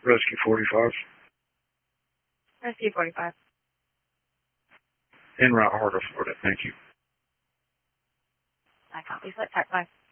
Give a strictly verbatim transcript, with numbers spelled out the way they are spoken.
Rescue forty-five. Rescue forty-five. En route, Heart of Florida. Thank you. I copy. Select type five.